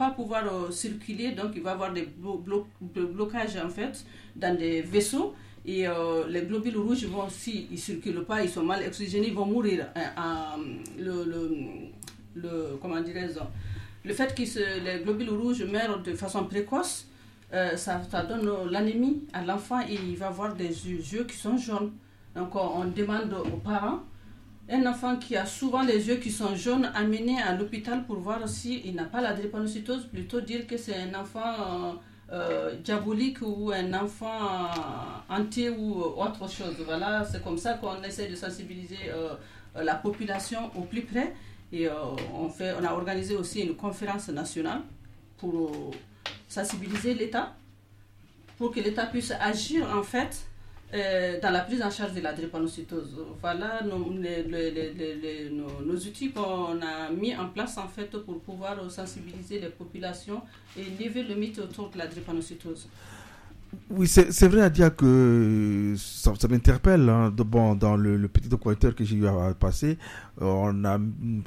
pas pouvoir circuler, donc il va y avoir des blocages en fait dans des vaisseaux. Et les globules rouges vont, s'ils ne circulent pas, ils sont mal oxygénés, ils vont mourir. Comment dirais-je, le fait que les globules rouges meurent de façon précoce, ça donne l'anémie à l'enfant et il va avoir des yeux qui sont jaunes. Donc on demande aux parents, un enfant qui a souvent les yeux qui sont jaunes, amené à l'hôpital pour voir s'il n'a pas la drépanocytose, plutôt dire que c'est un enfant diabolique ou un enfant hanté ou autre chose. Voilà, c'est comme ça qu'on essaie de sensibiliser la population au plus près. Et on a organisé aussi une conférence nationale pour sensibiliser l'État, pour que l'État puisse agir en fait dans la prise en charge de la drépanocytose. Voilà nos outils qu'on a mis en place en fait pour pouvoir sensibiliser les populations et lever le mythe autour de la drépanocytose. Oui, c'est vrai à dire que ça m'interpelle. Hein. Dans le petit documentaire que j'ai eu à passer, la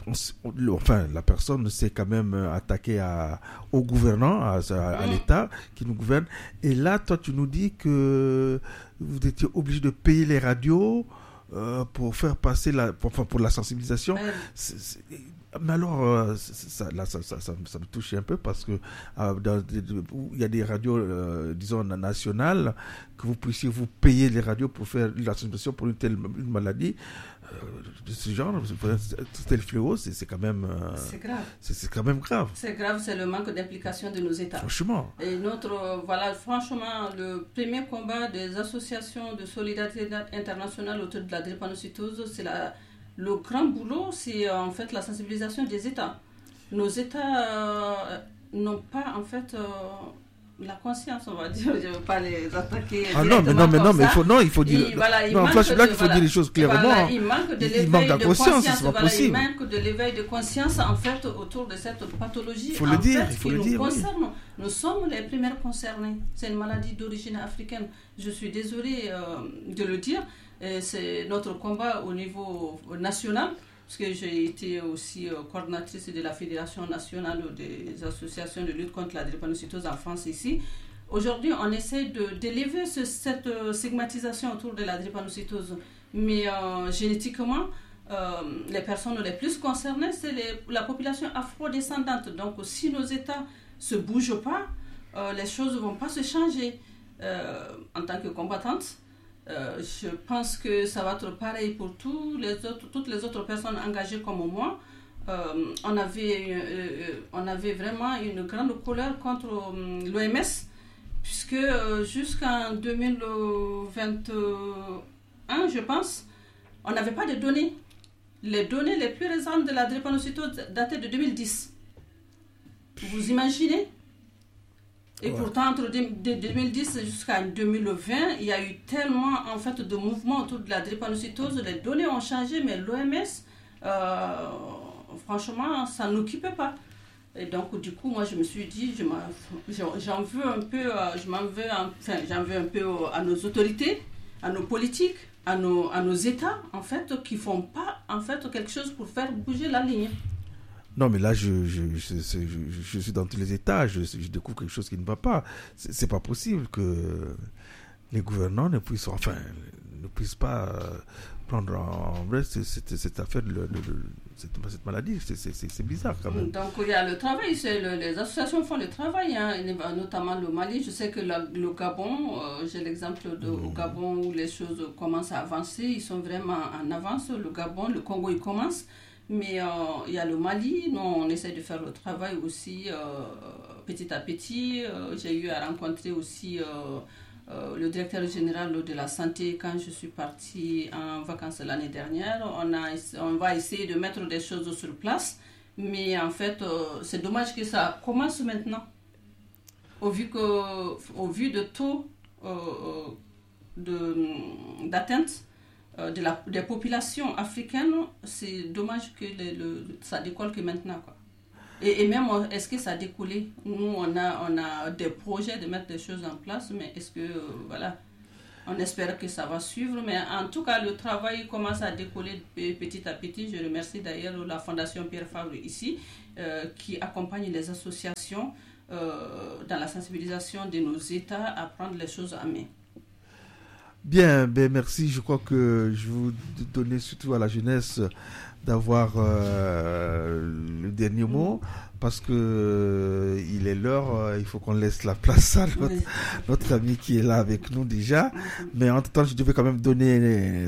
personne s'est quand même attaquée au gouvernant, à l'État qui nous gouverne. Et là, toi, tu nous dis que vous étiez obligé de payer les radios pour faire passer pour la sensibilisation. Mais alors, ça me touche un peu parce que il y a des radios, disons, nationales, que vous puissiez vous payer les radios pour faire la sensibilisation pour une maladie de ce genre, tel fléau, c'est quand même... c'est grave. C'est quand même grave. C'est grave, c'est le manque d'implication de nos États. Franchement. Et franchement, le premier combat des associations de solidarité internationale autour de la drépanocytose, c'est le grand boulot, c'est en fait la sensibilisation des États. Nos États n'ont pas en fait la conscience, on va dire. Je ne veux pas les attaquer. Non, mais il faut dire. En flashback, il faut dire les choses clairement. Voilà, il manque de l'éveil de conscience. Il manque de l'éveil de conscience en fait autour de cette pathologie. Il faut le dire. Concerne. Oui. Nous sommes les premières concernées. C'est une maladie d'origine africaine. Je suis désolée de le dire. Et c'est notre combat au niveau national, parce que j'ai été aussi coordinatrice de la Fédération nationale des associations de lutte contre la drépanocytose en France ici. Aujourd'hui, on essaie d'élever cette stigmatisation autour de la drépanocytose. Mais génétiquement, les personnes les plus concernées, c'est la population afrodescendante. Donc, si nos États ne se bougent pas, les choses ne vont pas se changer. En tant que combattante, je pense que ça va être pareil pour toutes les autres personnes engagées comme moi. On avait vraiment une grande colère contre l'OMS, puisque jusqu'en 2021, je pense, on n'avait pas de données. Les données les plus récentes de la drépanocytose dataient de 2010. Vous imaginez ? Et pourtant, entre 2010 jusqu'à 2020, il y a eu tellement en fait, de mouvements autour de la drépanocytose. Les données ont changé, mais l'OMS, franchement, ça n'occupait pas. Et donc, du coup, moi, je me suis dit, j'en veux un peu à nos autorités, à nos politiques, à nos États, en fait, qui ne font pas en fait, quelque chose pour faire bouger la ligne. Non, mais là, je suis dans tous les états, je découvre quelque chose qui ne va pas. C'est pas possible que les gouvernants ne puissent pas prendre en vrai cette affaire, cette maladie. C'est bizarre quand même. Donc, il y a le travail, les associations font le travail, hein, notamment le Mali. Je sais que le Gabon, j'ai l'exemple au Gabon où les choses commencent à avancer, ils sont vraiment en avance. Le Gabon, le Congo, ils commencent. Mais il y a le Mali, nous on essaie de faire le travail aussi petit à petit. J'ai eu à rencontrer aussi le directeur général de la santé quand je suis partie en vacances l'année dernière. On va essayer de mettre des choses sur place, mais en fait c'est dommage que ça commence maintenant. Au vu de taux d'atteinte des populations africaines, c'est dommage que ça décolle que maintenant, quoi. Et même, est-ce que ça a décollé? Nous, on a des projets de mettre des choses en place, mais est-ce que, voilà, on espère que ça va suivre. Mais en tout cas, le travail commence à décoller petit à petit. Je remercie d'ailleurs la Fondation Pierre Fabre ici, qui accompagne les associations dans la sensibilisation de nos États à prendre les choses en main. Bien, merci. Je crois que je vous donner surtout à la jeunesse d'avoir le dernier mot, parce que il est l'heure, il faut qu'on laisse la place à notre ami qui est là avec nous déjà. Mais en tout temps, je devais quand même donner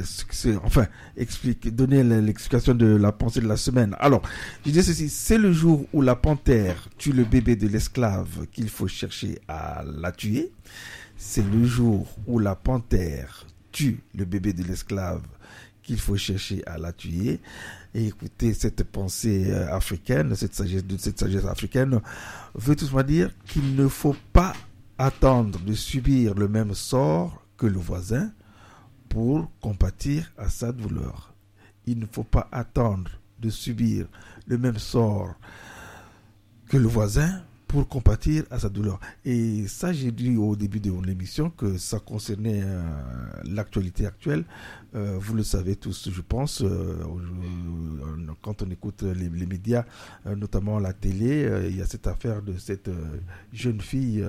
l'explication de la pensée de la semaine. Alors, je dis ceci: c'est le jour où la panthère tue le bébé de l'esclave qu'il faut chercher à la tuer. C'est le jour où la panthère tue le bébé de l'esclave qu'il faut chercher à la tuer. Et écoutez, cette pensée africaine, cette sagesse africaine veut tout simplement dire qu'il ne faut pas attendre de subir le même sort que le voisin pour compatir à sa douleur. Il ne faut pas attendre de subir le même sort que le voisin pour compatir à sa douleur. Et ça, j'ai dit au début de mon émission que ça concernait l'actualité actuelle. Vous le savez tous, je pense, quand on écoute les médias, notamment la télé, il y a cette affaire de cette jeune fille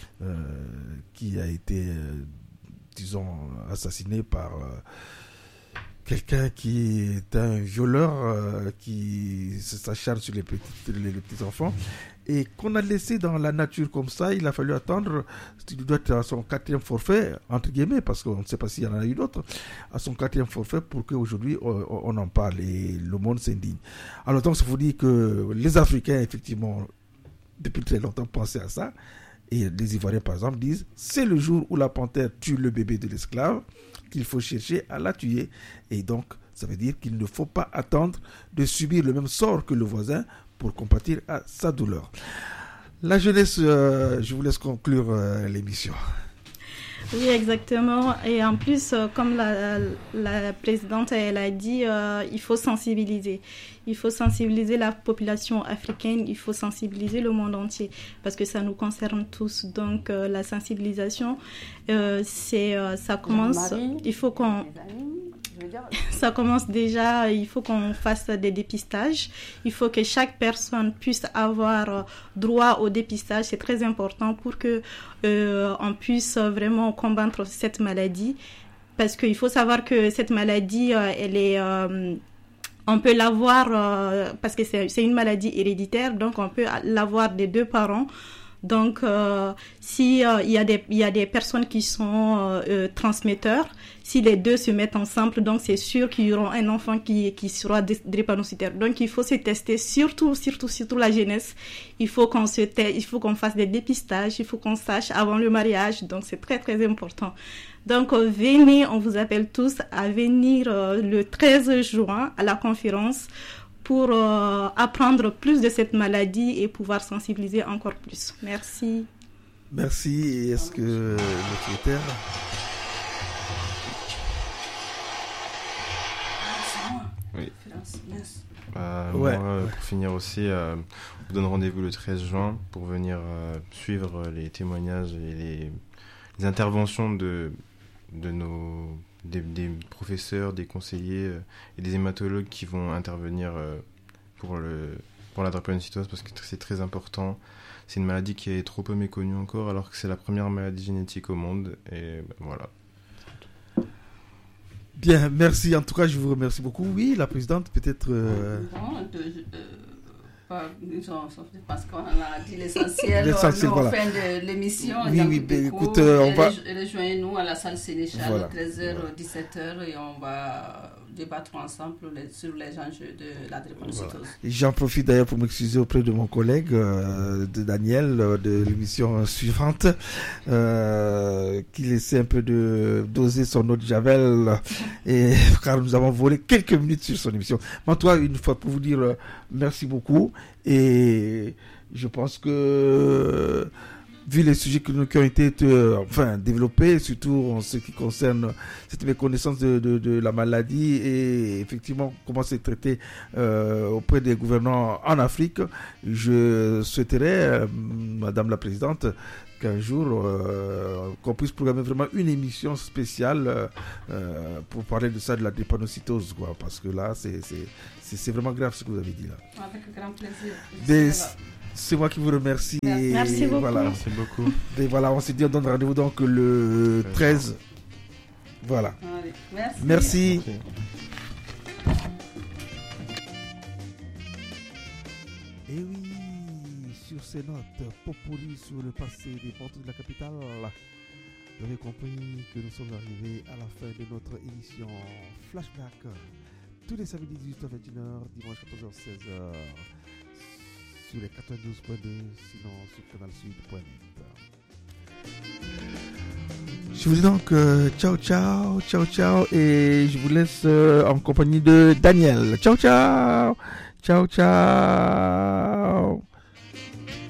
qui a été, disons, assassinée par quelqu'un qui est un violeur qui s'acharne sur les petits enfants, et qu'on a laissé dans la nature comme ça. Il a fallu attendre, il doit être à son 4e forfait, entre guillemets, parce qu'on ne sait pas s'il y en a eu d'autres, à son 4e forfait pour qu'aujourd'hui on en parle et le monde s'indigne. Alors donc, ça vous dit que les Africains, effectivement, depuis très longtemps pensaient à ça, et les Ivoiriens, par exemple, disent: c'est le jour où la panthère tue le bébé de l'esclave qu'il faut chercher à la tuer. Et donc, ça veut dire qu'il ne faut pas attendre de subir le même sort que le voisin pour compatir à sa douleur. La jeunesse, je vous laisse conclure l'émission. Oui, exactement. Et en plus, comme la présidente elle a dit, il faut sensibiliser. Il faut sensibiliser la population africaine, il faut sensibiliser le monde entier, parce que ça nous concerne tous. Donc, la sensibilisation, ça commence. Il faut qu'on... Ça commence déjà, il faut qu'on fasse des dépistages. Il faut que chaque personne puisse avoir droit au dépistage. C'est très important pour que on puisse vraiment combattre cette maladie. Parce qu'il faut savoir que cette maladie, elle est... on peut l'avoir parce que c'est une maladie héréditaire, donc on peut l'avoir des 2 parents. Donc, si il y a des personnes qui sont transmetteurs, si les 2 se mettent ensemble, donc c'est sûr qu'il y aura un enfant qui sera drépanocytaire. Donc, il faut se tester, surtout la jeunesse. Il faut qu'on fasse des dépistages, il faut qu'on sache avant le mariage. Donc, c'est très très important. Donc, venez, on vous appelle tous à venir le 13 juin à la conférence pour apprendre plus de cette maladie et pouvoir sensibiliser encore plus. Merci. Merci. Et est-ce que le secrétaire... Oui. Moi, pour finir aussi, on vous donne rendez-vous le 13 juin pour venir suivre les témoignages et les interventions des professeurs, des conseillers et des hématologues qui vont intervenir pour la drépanocytose, parce que c'est très important. C'est une maladie qui est trop peu méconnue encore, alors que c'est la première maladie génétique au monde. Et voilà. Bien, merci. En tout cas, je vous remercie beaucoup. Oui, la présidente, peut-être... parce qu'on a dit l'essentiel voilà. Fin de l'émission. Oui, écoute, on va... Rejoignez-nous à la salle Sénéchal, 13h, 17h, et on va débattre ensemble sur les enjeux de la drépanocytose. J'en profite d'ailleurs pour m'excuser auprès de mon collègue, de Daniel, de l'émission suivante, qui laissait un peu de doser son eau de Javel, car nous avons volé quelques minutes sur son émission. Mais en tout cas, une fois pour vous dire merci beaucoup, et je pense que vu les sujets qui ont été développés, surtout en ce qui concerne cette méconnaissance de la maladie et effectivement comment c'est traité auprès des gouvernants en Afrique, je souhaiterais Madame la Présidente, qu'un jour, qu'on puisse programmer vraiment une émission spéciale pour parler de ça, de la drépanocytose, quoi, parce que là, c'est vraiment grave ce que vous avez dit là. Avec grand plaisir. C'est moi qui vous remercie. Merci beaucoup. Voilà. Merci beaucoup. Et voilà, on s'est dit, on donne rendez-vous donc le 13. Voilà. Allez, merci. Merci. Et oui, sur ces notes populi sur le passé des portes de la capitale, vous avez compris que nous sommes arrivés à la fin de notre émission Flashback. Tous les samedis 18h-21h, dimanche 14h-16h. Sur les 92.2, sinon sur canalsud.net. Je vous dis donc ciao, et je vous laisse en compagnie de Daniel. Ciao.